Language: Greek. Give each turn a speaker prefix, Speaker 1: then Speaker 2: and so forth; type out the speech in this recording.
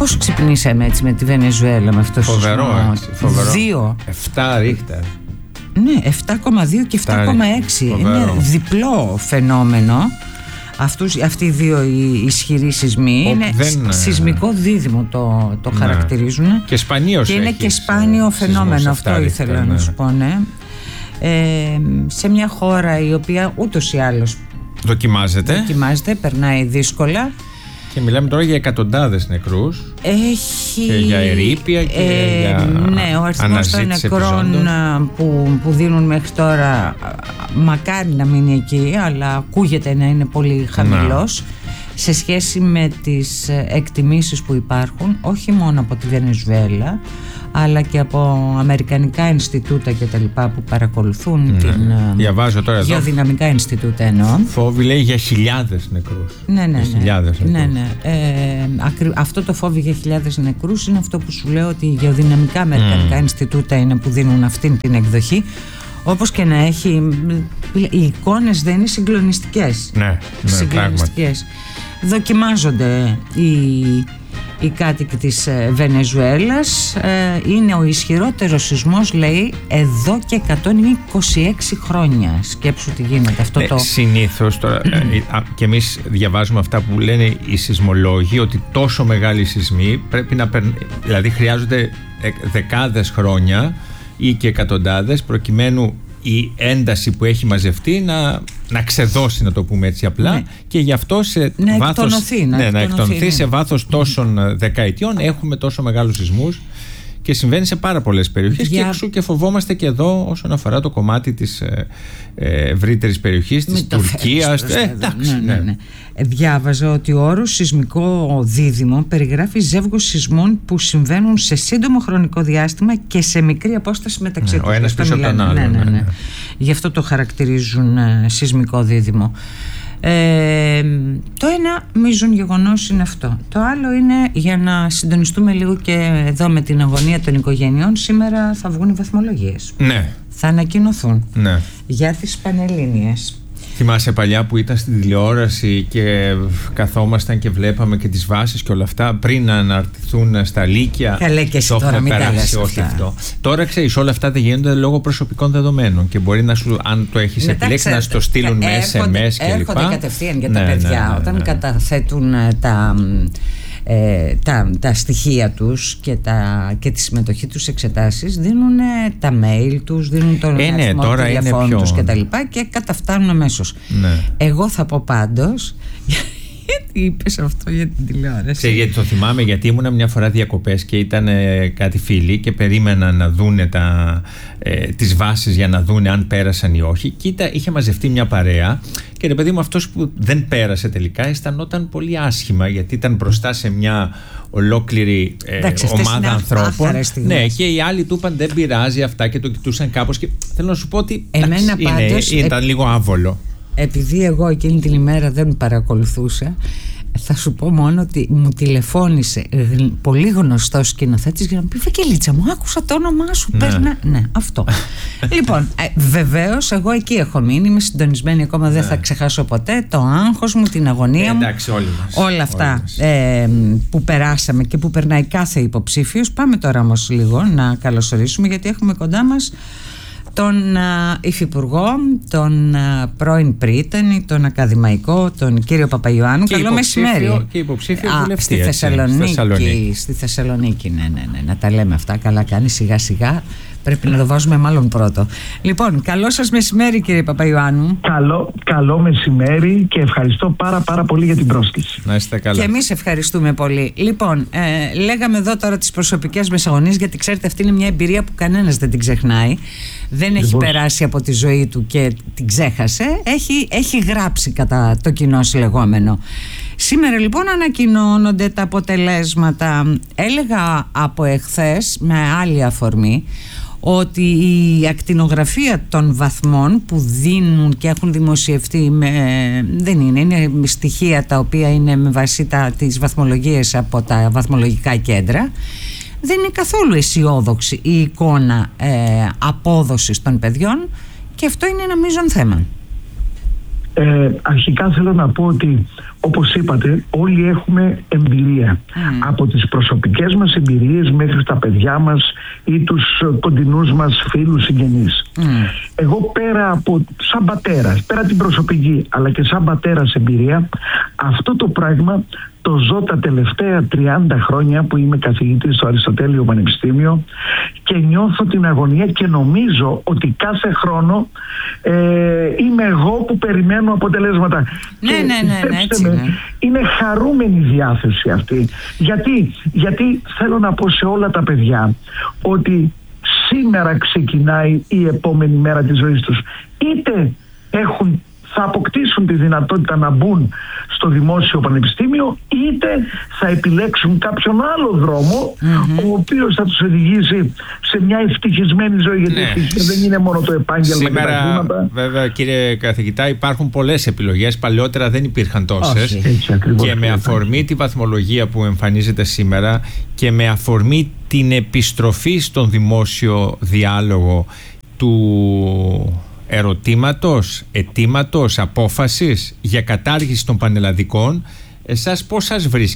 Speaker 1: Πώς ξυπνήσαμε έτσι με τη Βενεζουέλα με αυτό το σεισμό?
Speaker 2: Φοβερό. 7 Ρίχτερ.
Speaker 1: Ναι, 7,2 και 7,6. Είναι διπλό φαινόμενο. Αυτοί οι δύο ισχυροί σεισμοί είναι σεισμικό δίδυμο, το χαρακτηρίζουν.
Speaker 2: Και σπανίως
Speaker 1: και είναι και σπάνιο φαινόμενο. Αυτό ήθελα να σου πω, ναι. Σε μια χώρα η οποία ούτως ή άλλως δοκιμάζεται, περνάει δύσκολα.
Speaker 2: Και μιλάμε τώρα για εκατοντάδες νεκρούς. Και για ερείπια και για
Speaker 1: ναι, ο αριθμός των νεκρών που δίνουν μέχρι τώρα μακάρι να μείνει εκεί, αλλά ακούγεται να είναι πολύ χαμηλός σε σχέση με τις εκτιμήσεις που υπάρχουν, όχι μόνο από τη Βενεζουέλα αλλά και από αμερικανικά Ινστιτούτα και τα λοιπά που παρακολουθούν
Speaker 2: διαβάζω τώρα εδώ,
Speaker 1: γεωδυναμικά Ινστιτούτα εννοώ.
Speaker 2: Φόβοι λέει για χιλιάδες νεκρούς.
Speaker 1: Αυτό το φόβοι για χιλιάδες νεκρούς είναι αυτό που σου λέω, ότι οι γεωδυναμικά αμερικανικά Ινστιτούτα είναι που δίνουν αυτήν την εκδοχή. Όπως και να έχει, οι εικόνες δεν είναι συγκλονιστικές. Συγκλονιστικές. Δοκιμάζονται οι κάτοικοι της Βενεζουέλας. Είναι ο ισχυρότερος σεισμός, λέει, εδώ και 126 χρόνια. Σκέψου τι γίνεται αυτό το...
Speaker 2: Συνήθως τώρα και εμείς διαβάζουμε αυτά που λένε οι σεισμολόγοι, ότι τόσο μεγάλοι σεισμοί πρέπει να δηλαδή χρειάζονται δεκάδες χρόνια ή και εκατοντάδες προκειμένου η ένταση που έχει μαζευτεί να ξεδώσει, να το πούμε έτσι απλά, και γι' αυτό να εκτονωθεί σε βάθος τόσων δεκαετιών έχουμε τόσο μεγάλους σεισμούς και συμβαίνει σε πάρα πολλές περιοχές και εξού και φοβόμαστε και εδώ όσον αφορά το κομμάτι της ευρύτερης περιοχής της Τουρκίας.
Speaker 1: Διάβαζα ότι ο όρος σεισμικό δίδυμο περιγράφει ζεύγος σεισμών που συμβαίνουν σε σύντομο χρονικό διάστημα και σε μικρή απόσταση μεταξύ τους.
Speaker 2: Ο ένας πίσω από τον άλλον.
Speaker 1: Γι' αυτό το χαρακτηρίζουν σεισμικό δίδυμο. Το ένα μείζον γεγονός είναι αυτό. Το άλλο είναι, για να συντονιστούμε λίγο και εδώ με την αγωνία των οικογενειών, σήμερα θα βγουν οι βαθμολογίες. Θα ανακοινωθούν για τις Πανελλήνιες.
Speaker 2: Θυμάσαι παλιά που ήταν στην τηλεόραση και καθόμασταν και βλέπαμε και τις βάσεις και όλα αυτά πριν να αναρτηθούν στα Λύκεια?
Speaker 1: Καλέ και εσύ τώρα μην τα λες αυτά.
Speaker 2: Τώρα ξέρεις, όλα αυτά δεν γίνονται λόγω προσωπικών δεδομένων και μπορεί να σου, αν το έχεις επιλέξει, να στο στείλουν με SMS και λοιπά.
Speaker 1: Έρχονται κατευθείαν για τα παιδιά όταν καταθέτουν τα στοιχεία τους και τη συμμετοχή τους σε εξετάσεις, δίνουν τα mail τους, δίνουν τον αριθμό του τηλεφώνου τους και τα λοιπά και καταφτάνουν αμέσως. Εγώ θα πω πάντως, γιατί είπες αυτό για την τηλεόραση?
Speaker 2: Γιατί το θυμάμαι, γιατί ήμουνα μια φορά διακοπές και ήταν κάτι φίλοι και περίμεναν να δούνε τις βάσεις για να δούνε αν πέρασαν ή όχι. Και είχε μαζευτεί μια παρέα και ρε παιδί μου, αυτός που δεν πέρασε τελικά αισθανόταν πολύ άσχημα, γιατί ήταν μπροστά σε μια ολόκληρη ομάδα ανθρώπων. Και οι άλλοι του είπαν δεν πειράζει αυτά και το κοιτούσαν κάπως. Και θέλω να σου πω ότι ήταν λίγο άβολο.
Speaker 1: Επειδή εγώ εκείνη την ημέρα δεν παρακολουθούσα, θα σου πω μόνο ότι μου τηλεφώνησε πολύ γνωστός σκηνοθέτης για να μου πει: Βαγγελίτσα μου, άκουσα το όνομά σου. Ναι, αυτό. Λοιπόν, βεβαίως εγώ εκεί έχω μείνει, είμαι συντονισμένη ακόμα, δεν θα ξεχάσω ποτέ το άγχος μου, την αγωνία μου.
Speaker 2: Εντάξει, όλοι μας.
Speaker 1: Όλα αυτά που περάσαμε και που περνάει κάθε υποψήφιος. Πάμε τώρα όμως λίγο να καλωσορίσουμε, γιατί έχουμε κοντά μας τον Υφυπουργό, τον πρώην πρίτανη, τον ακαδημαϊκό, τον κύριο Παπαϊωάννου. Καλό μεσημέρι.
Speaker 2: Και υποψήφιο βουλευτή.
Speaker 1: Στη Θεσσαλονίκη, ναι. Να τα λέμε αυτά. Καλά κάνει, σιγά σιγά. Πρέπει να το βάζουμε μάλλον πρώτο. Λοιπόν, καλό σας μεσημέρι, κύριε Παπαϊωάννου.
Speaker 3: Καλό μεσημέρι και ευχαριστώ πάρα πολύ για την πρόσκληση.
Speaker 2: Να είστε καλά.
Speaker 1: Και εμείς ευχαριστούμε πολύ. Λοιπόν, λέγαμε εδώ τώρα τις προσωπικές μας αγωνίες, γιατί ξέρετε, αυτή είναι μια εμπειρία που κανένας δεν την ξεχνάει. Δεν έχει περάσει από τη ζωή του και την ξέχασε. Έχει γράψει κατά το κοινό λεγόμενο. Σήμερα λοιπόν ανακοινώνονται τα αποτελέσματα. Έλεγα από εχθές με άλλη αφορμή ότι η ακτινογραφία των βαθμών που δίνουν και έχουν δημοσιευτεί δεν είναι στοιχεία τα οποία είναι με βάση τις βαθμολογίες από τα βαθμολογικά κέντρα. Δεν είναι καθόλου αισιόδοξη η εικόνα απόδοσης των παιδιών και αυτό είναι ένα μείζον θέμα.
Speaker 3: Αρχικά θέλω να πω ότι όπως είπατε, όλοι έχουμε εμπειρία. Από τις προσωπικές μας εμπειρίες μέχρι τα παιδιά μας ή τους κοντινούς μας φίλους, συγγενείς. Εγώ σαν πατέρας, πέρα την προσωπική αλλά και σαν πατέρας εμπειρία, αυτό το πράγμα το ζω τα τελευταία 30 χρόνια που είμαι καθηγητής στο Αριστοτέλειο Πανεπιστήμιο και νιώθω την αγωνία και νομίζω ότι κάθε χρόνο είμαι εγώ που περιμένω αποτελέσματα.
Speaker 1: Ναι, έτσι είναι.
Speaker 3: Είναι χαρούμενη η διάθεση αυτή. Γιατί θέλω να πω σε όλα τα παιδιά ότι σήμερα ξεκινάει η επόμενη μέρα της ζωής τους. Είτε θα αποκτήσουν τη δυνατότητα να μπουν στο δημόσιο πανεπιστήμιο, είτε θα επιλέξουν κάποιον άλλο δρόμο, ο οποίος θα τους οδηγήσει σε μια ευτυχισμένη ζωή. Γιατί δεν είναι μόνο το επάγγελμα και τα χρήματα.
Speaker 2: Βέβαια, κύριε καθηγητά, υπάρχουν πολλές επιλογές. Παλιότερα δεν υπήρχαν τόσες. Και με αφορμή τη βαθμολογία που εμφανίζεται σήμερα και με αφορμή την επιστροφή στον δημόσιο διάλογο του ερωτήματος, αιτήματος, απόφασης για κατάργηση των πανελλαδικών, εσάς πώς σας βρίσκει?